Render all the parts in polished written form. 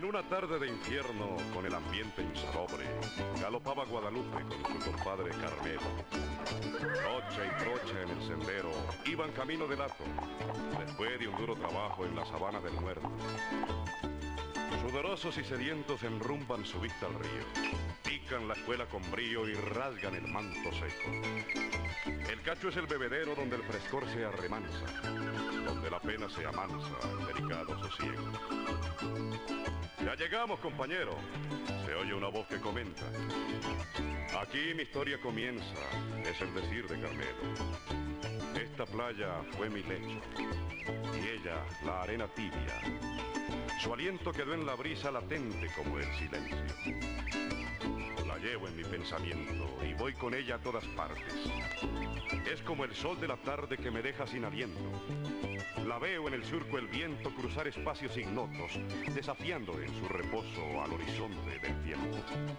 En una tarde de infierno, con el ambiente insalubre, galopaba Guadalupe con su compadre Carmelo. Noche y trocha en el sendero, iban camino del hato, después de un duro trabajo en la sabana del muerto. Sudorosos y sedientos enrumban su vista al río, pican la escuela con brío y rasgan el manto seco. El cacho es el bebedero donde el frescor se arremansa, donde la pena se amansa en delicado sosiego. Ya llegamos, compañero, se oye una voz que comenta. Aquí mi historia comienza, es el decir de Carmelo. Esta playa fue mi lecho, y ella la arena tibia. Su aliento quedó en la brisa latente como el silencio. La llevo en mi pensamiento y voy con ella a todas partes. Es como el sol de la tarde que me deja sin aliento. La veo en el surco el viento cruzar espacios ignotos, desafiando en su reposo al horizonte del tiempo.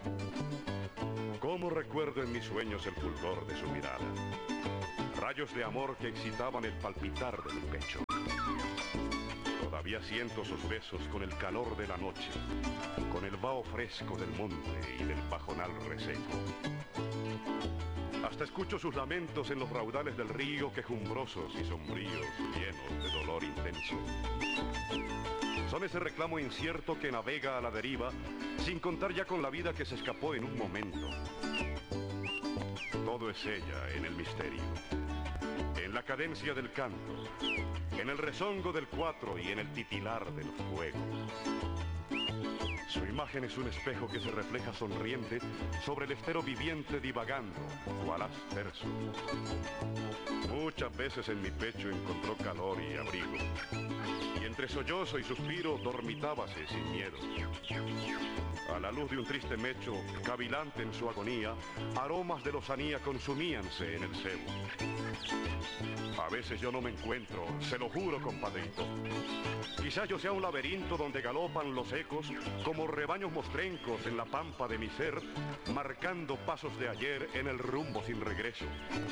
Cómo recuerdo en mis sueños el fulgor de su mirada, rayos de amor que excitaban el palpitar de mi pecho. Todavía siento sus besos con el calor de la noche, con el vaho fresco del monte y del pajonal reseco. Hasta escucho sus lamentos en los raudales del río, quejumbrosos y sombríos, llenos de dolor intenso. Son ese reclamo incierto que navega a la deriva, sin contar ya con la vida que se escapó en un momento. Todo es ella en el misterio, en la cadencia del canto, en el rezongo del cuatro y en el titilar del fuego. Su imagen es un espejo que se refleja sonriente sobre el estero viviente divagando, cual asperso. Muchas veces en mi pecho encontró calor y abrigo, y entre sollozo y suspiro dormitábase sin miedo. A la luz de un triste mecho, cavilante en su agonía, aromas de lozanía consumíanse en el cebo. A veces yo no me encuentro, se lo juro, compadrito. Quizás yo sea un laberinto donde galopan los ecos como rebaños mostrencos en la pampa de mi ser, marcando pasos de ayer en el rumbo sin regreso.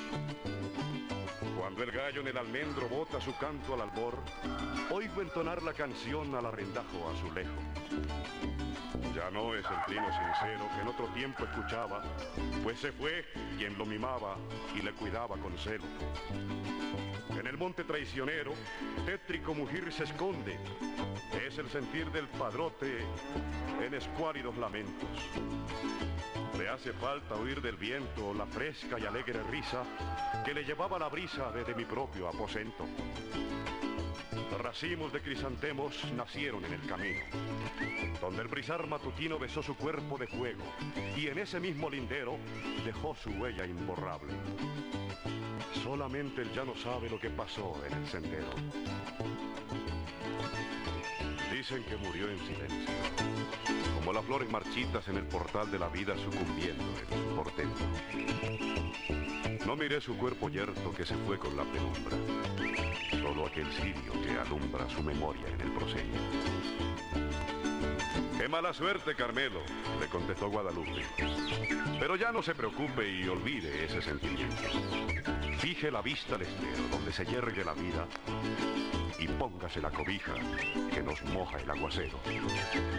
Cuando el gallo en el almendro bota su canto al albor, oigo entonar la canción al arrendajo azulejo. Ya no es el trino sincero que en otro tiempo escuchaba, pues se fue quien lo mimaba y le cuidaba con celo. En el monte traicionero, tétrico mugir se esconde. Es el sentir del padrote en escuálidos lamentos. Le hace falta oír del viento la fresca y alegre risa que le llevaba la brisa desde mi propio aposento. Racimos de crisantemos nacieron en el camino, donde el brizar matutino besó su cuerpo de fuego y en ese mismo lindero dejó su huella imborrable. Solamente él ya no sabe lo que pasó en el sendero. Dicen que murió en silencio, como las flores marchitas en el portal de la vida sucumbiendo en su portento. No miré su cuerpo yerto que se fue con la penumbra, solo aquel cirio que alumbra su memoria en el proscenio. ¡Qué mala suerte, Carmelo!, le contestó Guadalupe. Pero ya no se preocupe y olvide ese sentimiento. Fije la vista al estero donde se yergue la vida y póngase la cobija que nos moja el aguacero.